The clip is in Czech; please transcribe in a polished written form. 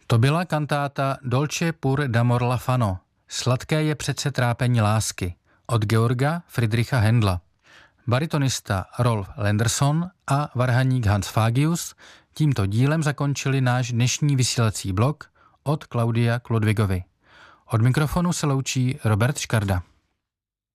To byla kantáta Dolce pur d'amor la fano. Sladké je přece trápení lásky od Georga Friedricha Händla. Baritonista Rolf Lenderson a varhaník Hans Fagius tímto dílem zakončili náš dnešní vysílací blok od Klaudia Klodvigovy. Od mikrofonu se loučí Robert Škarda.